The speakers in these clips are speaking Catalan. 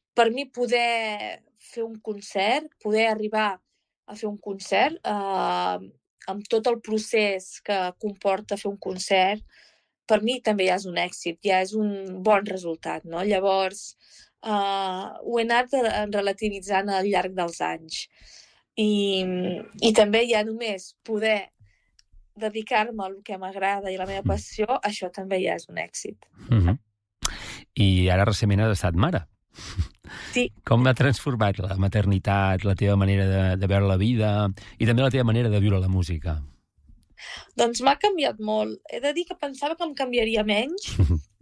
per mi poder fer un concert, poder arribar a fer un concert, amb tot el procés que comporta fer un concert, per mi també ja és un èxit, ja és un bon resultat, no? Llavors, ho he anat relativitzant al llarg dels anys. I també ja només poder dedicar-me al que m'agrada i la meva passió, això també ja és un èxit. I ara recentment has estat mare. Sí. Com ha transformat la maternitat, la teva manera de veure la vida i també la teva manera de viure la música? Doncs m'ha canviat molt. He de dir que pensava que em canviaria menys,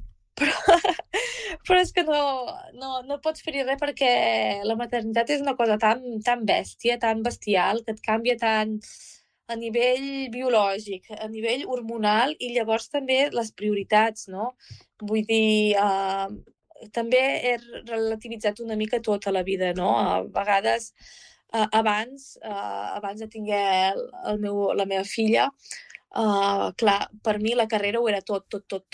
però és que no pots fer-hi res perquè la maternitat és una cosa tan bèstia, tan bestial, que et canvia tant a nivell biològic, a nivell hormonal i llavors també les prioritats, no? Vull dir, també he relativitzat una mica tota la vida, no? A vegades, abans de tinguer la meva filla, clar, per mi la carrera ho era tot.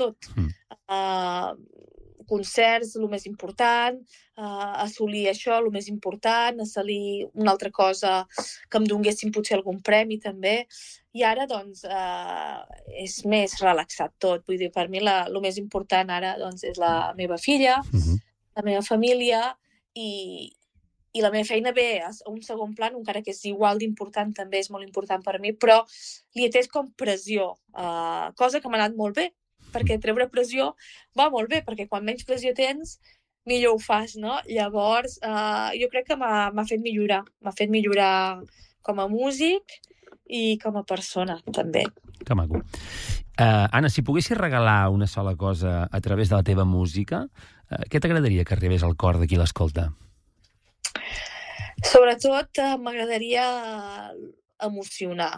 Concerts, el més important, assolir això, el més important, assolir una altra cosa que em donguessin potser algun premi també, i ara doncs és més relaxat tot, vull dir, per mi el més important ara doncs és la meva filla, la meva família i la meva feina ve a un segon plan, encara que és igual d'important, també és molt important per mi, però li he atès com pressió, cosa que m'ha anat molt bé, perquè treure pressió va molt bé, perquè quan menys pressió tens, millor ho fas, no? Llavors, jo crec que m'ha fet millorar com a músic i com a persona, també. Que maco. Anna, si poguessis regalar una sola cosa a través de la teva música, què t'agradaria que arribés al cor de qui l'escolta? Sobretot m'agradaria emocionar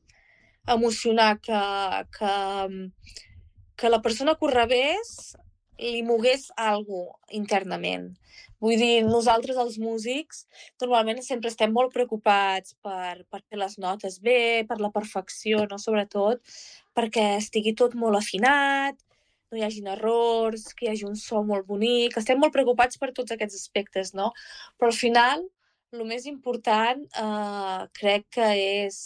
que la persona que ho rebés li mogués alguna cosa internament. Vull dir, nosaltres els músics normalment sempre estem molt preocupats per fer les notes bé, per la perfecció, no? Sobretot perquè estigui tot molt afinat, no hi hagin errors, que hi hagi un so molt bonic. Estem molt preocupats per tots aquests aspectes, no? Però al final el més important crec que és,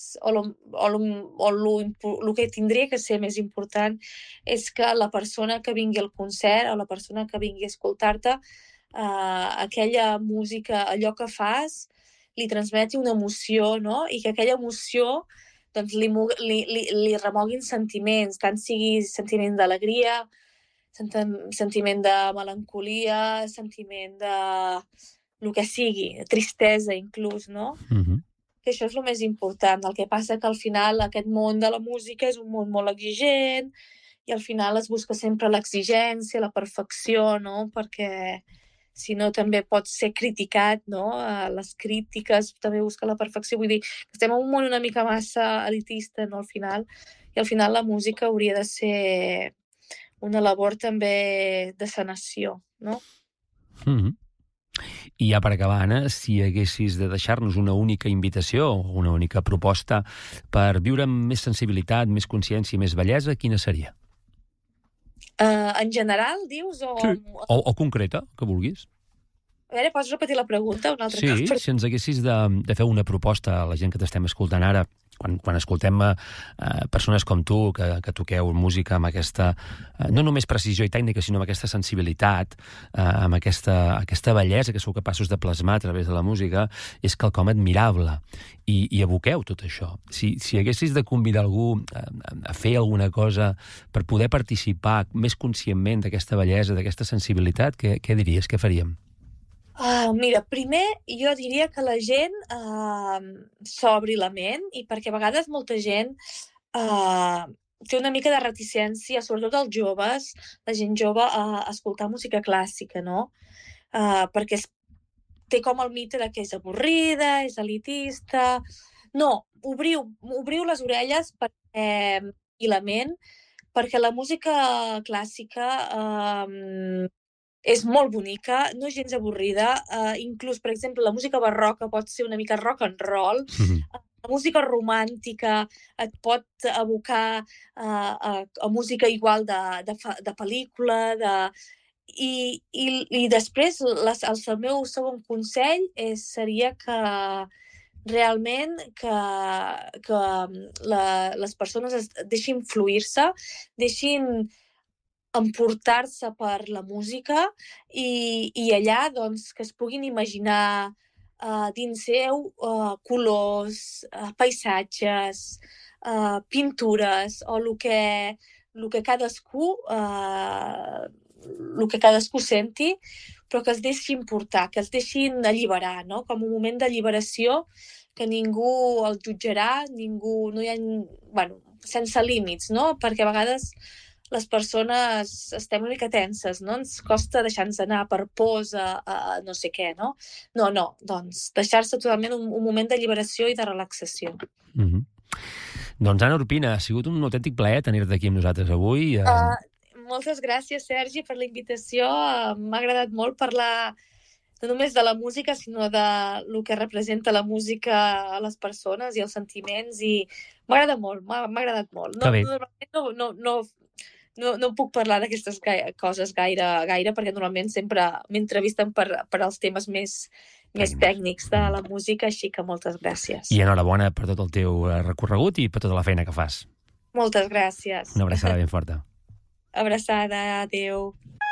el que tindria que ser més important és que la persona que vingui al concert o la persona que vingui a escoltar-te, aquella música, allò que fas, li transmeti una emoció, no? I que aquella emoció doncs, li remoguin sentiments, tant sigui sentiment d'alegria, sentiment de melancolia, sentiment de el que sigui, tristesa inclús, no? Que això és el més important. El que passa que al final aquest món de la música és un món molt exigent i al final es busca sempre l'exigència, la perfecció, no? Perquè si no també pot ser criticat, no? Les crítiques també busquen la perfecció. Vull dir, estem en un món una mica massa elitista, no? Al final. I al final la música hauria de ser una labor també de sanació, no? I ja per acabar, Anna, si haguessis de deixar-nos una única invitació o una única proposta per viure amb més sensibilitat, més consciència i més bellesa, quina seria? En general, dius? Sí. O concreta, que vulguis. A veure, pots repetir la pregunta un altre cop? Sí, si ens haguessis de fer una proposta a la gent que t'estem escoltant ara, quan escoltem persones com tu, que toqueu música amb aquesta, no només precisió i tècnica, sinó amb aquesta sensibilitat, amb aquesta bellesa que sou capaços de plasmar a través de la música, és quelcom admirable. I evoqueu tot això. Si haguessis de convidar algú a fer alguna cosa per poder participar més conscientment d'aquesta bellesa, d'aquesta sensibilitat, què diries? Què faríem? Mira, primer jo diria que la gent s'obri la ment, i perquè a vegades molta gent té una mica de reticència, sobretot els joves, la gent jove, a escoltar música clàssica, no? Perquè té com el mite de que és avorrida, és elitista. No, obriu les orelles i la ment, perquè la música clàssica és molt bonica, no és gens avorrida, inclús, per exemple, la música barroca pot ser una mica rock and roll, la música romàntica et pot abocar a música igual de pel·lícula, I després el meu segon consell seria que realment que les persones es deixin fluir-se, deixin emportar-se per la música i allà doncs, que es puguin imaginar dins seu colors, paisatges, pintures o el que cadascú senti, però que es deixin portar, que es deixin alliberar, no? Com un moment d'alliberació que ningú el jutjarà, no hi ha, sense límits, no? Perquè a vegades les persones estem una mica tenses, no? Ens costa deixar-nos anar per pors a no sé què, no? No, doncs deixar-se totalment un moment d'alliberació i de relaxació. Doncs Anna Orpina, ha sigut un autèntic plaer tenir-te aquí amb nosaltres avui. Moltes gràcies, Sergi, per la invitació. M'ha agradat molt parlar no només de la música, sinó de lo que representa la música a les persones i els sentiments, i m'agrada molt, m'ha agradat molt. No puc parlar d'aquestes coses gaire, perquè normalment sempre m'entrevisten per als temes més tècnics de la música, així que moltes gràcies. I enhorabona per tot el teu recorregut i per tota la feina que fas. Moltes gràcies. Una abraçada ben forta. Abraçada, adéu.